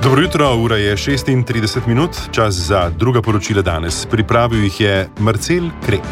Dobro jutro, ura je 36 minut, čas za druga poročila danes. Pripravil jih je Marcel Krek.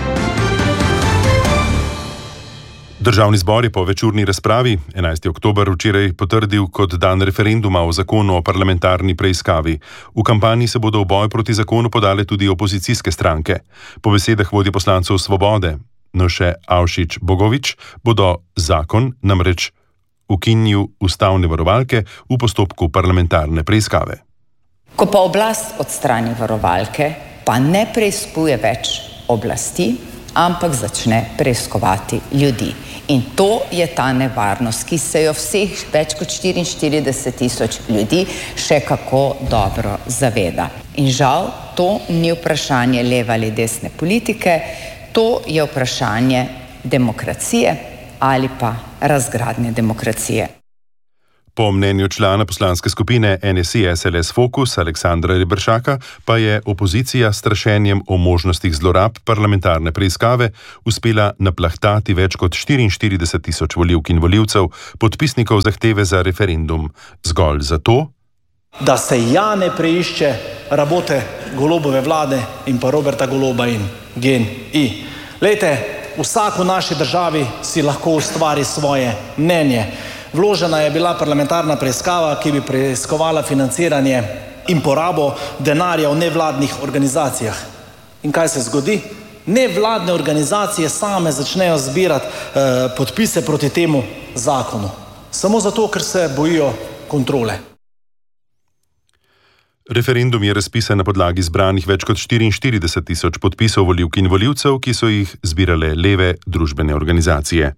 Državni zbor je po večurni razpravi 11. oktober včeraj potrdil kot dan referenduma o zakonu o parlamentarni preiskavi. V kampanji se bodo v boj proti zakonu podale tudi opozicijske stranke. Po besedah vodje poslancev Svobode, Noše Avšič Bogovič, bodo zakon namreč ukinil ustavne varovalke v postopku parlamentarne preiskave. Ko pa oblast odstrani varovalke, pa ne preiskuje več oblasti, ampak začne preiskovati ljudi. In to je ta nevarnost, ki se jo vseh več kot 44,000 ljudi še kako dobro zaveda. In žal, to ni vprašanje leve ali desne politike, to je vprašanje demokracije ali pa razgradnje demokracije. Po mnenju člana poslanske skupine NSI SLS Fokus Aleksandra Reberšaka pa je opozicija s strašenjem o možnostih zlorab parlamentarne preiskave uspela naplahtati več kot 44,000 volivk in volivcev, podpisnikov zahteve za referendum. Zgolj zato, da se ne preišče rabote Golobove vlade in pa Roberta Goloba in GEN-I. Lejte, vsak v naši državi si lahko ustvari svoje mnenje. Vložena je bila parlamentarna preiskava, ki bi preiskovala financiranje in porabo denarja v nevladnih organizacijah. In kaj se zgodi? Nevladne organizacije same začnejo zbirati podpise proti temu zakonu. Samo zato, ker se bojijo kontrole. Referendum je razpisan na podlagi zbranih več kot 44,000 podpisov volivk in volivcev, ki so jih zbirale leve družbene organizacije.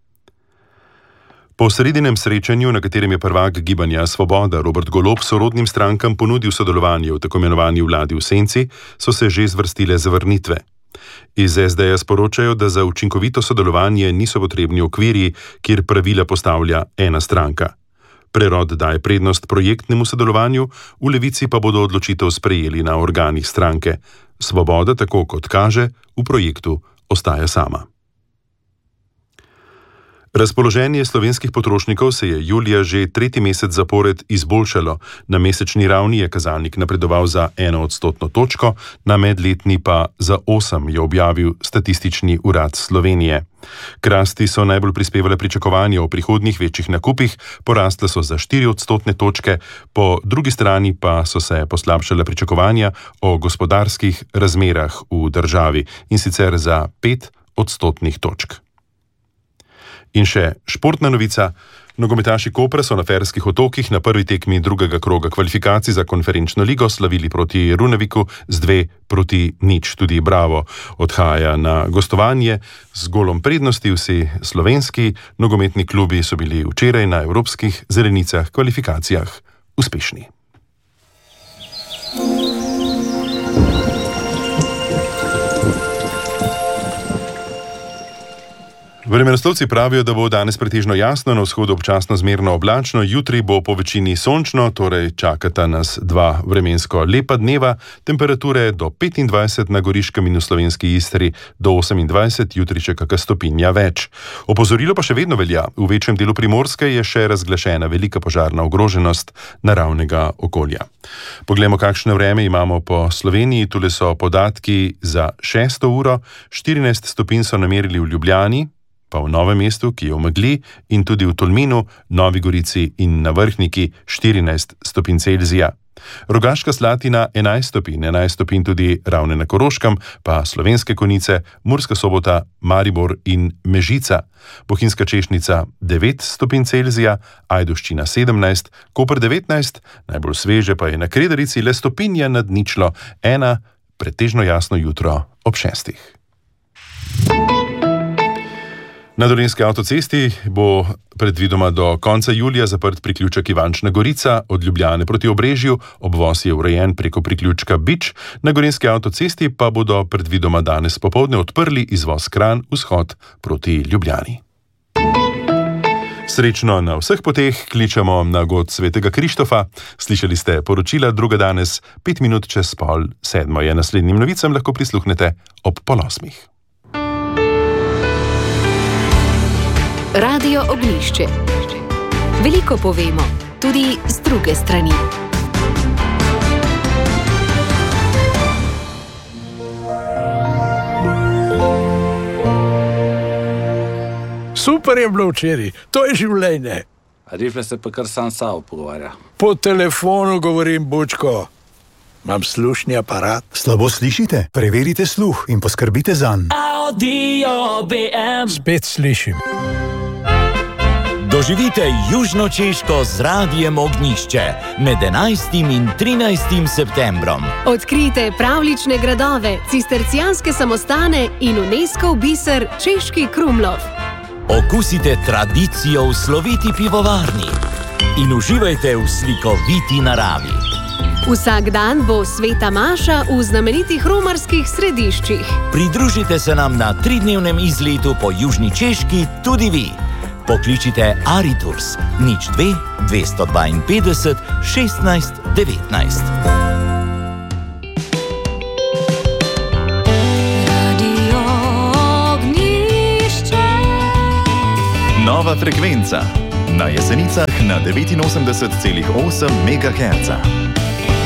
Po sredinem srečanju, na katerem je prvak gibanja Svoboda Robert Golob sorodnim strankam ponudil sodelovanje v tako imenovani vladi v senci, so se že zvrstile zavrnitve. Iz SD-ja sporočajo, da za učinkovito sodelovanje niso potrebni okvirji, kjer pravila postavlja ena stranka. Prerod daje prednost projektnemu sodelovanju, v Levici pa bodo odločitev sprejeli na organih stranke. Svoboda, tako kot kaže, v projektu ostaja sama. Razpoloženje slovenskih potrošnikov se je julija že tretji mesec zapored izboljšalo. Na mesečni ravni je kazalnik napredoval za 1 odstotno točko, na medletni pa za 8, je objavil Statistični urad Slovenije. K rasti so najbolj prispevale pričakovanja o prihodnjih večjih nakupih, porastle so za 4 odstotne točke, po drugi strani pa so se poslabšale pričakovanja o gospodarskih razmerah v državi, in sicer za 5 odstotnih točk. In še športna novica. Nogometaši Kopra so na Ferskih otokih na prvi tekmi drugega kroga kvalifikacij za konferenčno ligo slavili proti Runaviku z 2-0. Tudi Bravo odhaja na gostovanje z golom prednosti. Vsi slovenski nogometni klubi so bili včeraj na evropskih zelenicah kvalifikacijah uspešni. Vremenoslovci pravijo, da bo danes pretežno jasno, na vzhodu občasno zmerno oblačno, jutri bo po večini sončno, torej čakata nas 2 vremensko lepa dneva, temperature do 25 na Goriškem in v slovenski Istri, do 28, jutri še kakšna stopinja več. Opozorilo pa še vedno velja, v večjem delu Primorske je še razglašena velika požarna ogroženost naravnega okolja. Poglejmo, kakšno vreme imamo po Sloveniji. Tule so podatki za 6. uro, 14 stopinj so namerili v Ljubljani, pa v Novem mestu, ki je v megli, in tudi v Tolminu, Novi Gorici in na Vrhniki 14 stopinj Celzija. Rogaška Slatina 11 stopinj, 11 stopinj tudi Ravne na Koroškem, pa Slovenske Konjice, Murska Sobota, Maribor in Mežica. Bohinjska Češnica 9 stopinj Celzija, Ajdovščina 17, Koper 19, najbolj sveže pa je na Kredarici le stopinja nad ničlo, 1, pretežno jasno jutro ob 6. Na Dolenjski avtocesti bo predvidoma do konca julija zaprt priključek Ivančna Gorica, od Ljubljane proti Obrežju, obvoz je urejen preko priključka Bič, na Gorenjski avtocesti pa bodo predvidoma danes popoldne odprli izvoz Kranj vzhod proti Ljubljani. Srečno na vseh poteh, kličemo na god svetega Krištofa. Slišali ste poročila druga danes, 5 minut čez 6:30 je. Naslednjim novicam lahko prisluhnete ob 7:30. Radio Ognjišče. Veliko povemo, tudi z druge strani. Super je bilo včeraj, to je življenje. Rifle se pa kar sam sabo pogovarja. Po telefonu govorim, bučko. Imam slušni aparat. Slabo slišite? Preverite sluh in poskrbite zanj. Audio BM. Spet slišim. Doživite Južno Češko z Radijem Ognjišče med 11. in 13. septembrom. Odkrijte pravlične gradove, cistercijanske samostane in UNESCOV biser Češki Krumlov. Okusite tradicijo v sloviti pivovarni in uživajte v slikoviti naravi. Vsak dan bo sveta maša v znamenitih romarskih središčih. Pridružite se nam na 3-dnevnem izletu po Južni Češki tudi vi. Pokličite Ariturs 02 252 16 19. Nova frekvenca na Jesenicah na 89,8 MHz.